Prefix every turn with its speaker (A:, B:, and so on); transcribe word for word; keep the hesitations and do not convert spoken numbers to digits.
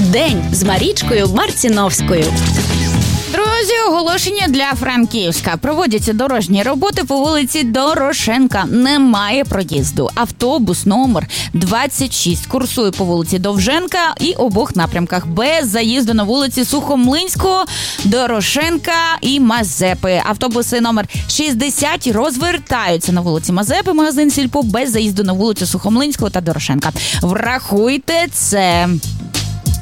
A: День з Марічкою Марціновською.
B: Друзі, оголошення для Франківська. Проводяться дорожні роботи по вулиці Дорошенка. Немає проїзду. Автобус номер двадцять шість курсує по вулиці Довженка і обох напрямках. Без заїзду на вулиці Сухомлинського, Дорошенка і Мазепи. Автобуси номер шістдесят розвертаються на вулиці Мазепи, магазин Сільпо, без заїзду на вулицю Сухомлинського та Дорошенка. Врахуйте це.